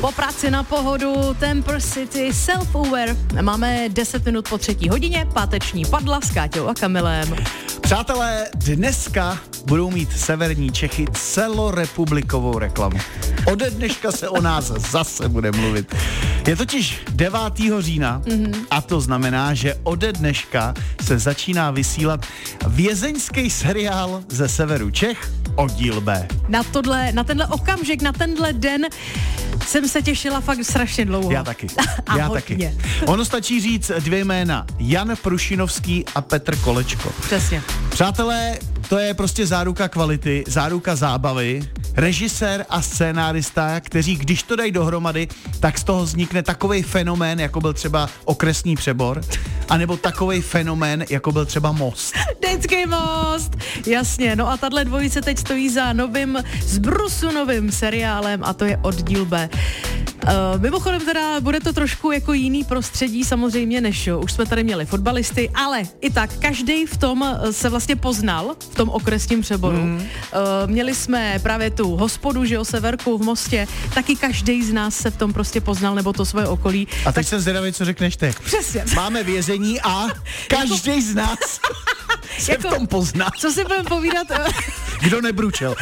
Po práci na pohodu, Temper City, Self-Aware. Máme 10 minut po 3. hodině, páteční padla s Káťou a Kamilem. Přátelé, dneska budou mít severní Čechy celorepublikovou reklamu. Ode dneška se o nás zase bude mluvit. Je totiž 9. října a to znamená, že ode dneška se začíná vysílat vězeňský seriál ze severu Čech, Oddíl B. Na tenhle okamžik, na tenhle den jsem se těšila fakt strašně dlouho. Já taky. Já taky. Ono stačí říct 2 jména. Jan Prušinovský a Petr Kolečko. Přesně. Přátelé, to je prostě záruka kvality, záruka zábavy. Režisér a scénárista, kteří když to dají dohromady, tak z toho vznikne takovej fenomén, jako byl třeba Okresní přebor, anebo takovej fenomén, jako byl třeba Most. Dětský most, jasně. No a tahle dvojice teď stojí za novým, zbrusunovým seriálem a to je Oddíl B. Mimochodem teda bude to trošku jako jiný prostředí samozřejmě, než už jsme tady měli fotbalisty, ale i tak každý v tom se vlastně poznal, v tom Okresním přeboru. Měli jsme právě tu hospodu, že jo, Severku v Mostě, taky každý z nás se v tom prostě poznal, nebo to svoje okolí. A teď jsem zvědavý, co řekneš teď. Přesně. Máme vězení a každý z nás se v tom pozná. Co si budeme povídat? Kdo nebručel.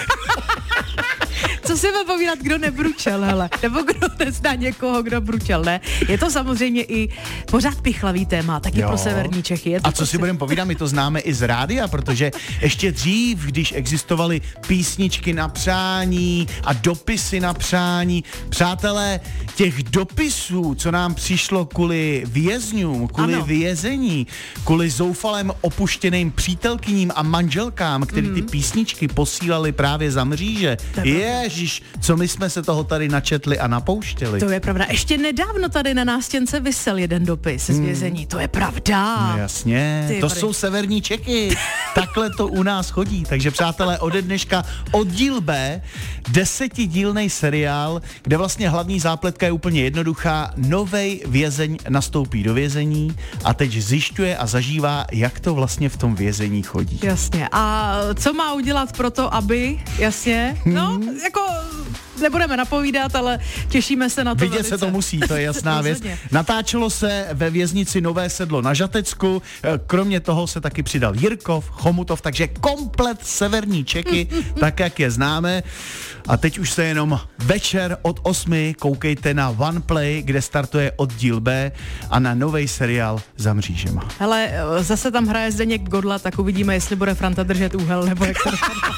Co si budeme povídat, kdo nebručel, hele? Nebo kdo nezná někoho, kdo bručel, ne? Je to samozřejmě i pořád pichlavý téma, taky pro severní Čechy. Je to a co si budeme povídat, my to známe i z rádia, protože ještě dřív, když existovaly písničky na přání a dopisy na přání, přátelé, těch dopisů, co nám přišlo kvůli vězňům, kvůli vězení, kvůli zoufalém opuštěným přítelkyním a manželkám, který ty písničky posílali právě za mříže. Ježiš, co my jsme se toho tady načetli a napouštěli. To je pravda. Ještě nedávno tady na nástěnce visel jeden dopis z vězení. To je pravda. No jasně, to jsou severní Čechy. Takhle to u nás chodí. Takže přátelé, ode dneška Oddíl B, 10dílnej seriál, kde vlastně hlavní zápletka je úplně jednoduchá. Novej vězeň nastoupí do vězení a teď zjišťuje a zažívá, jak to vlastně v tom vězení chodí. Jasně. A co má udělat pro to, aby, jasně, no, jako nebudeme napovídat, ale těšíme se na to. Vidět se to musí, to je jasná věc. Natáčelo se ve věznici Nové Sedlo na Žatecku, kromě toho se taky přidal Jirkov, Chomutov, takže komplet severní Čechy, tak jak je známe. A teď už se jenom večer od 8 koukejte na OnePlay, kde startuje Oddíl B a na novej seriál Za mřížema. Hele, zase tam hraje Zdeněk Godla, tak uvidíme, jestli bude Franta držet úhel, nebo jak to